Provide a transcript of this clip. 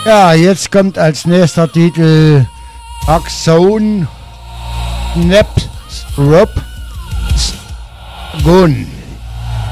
Ja, jetzt kommt als nächster Titel Axone Snap Strop Gun.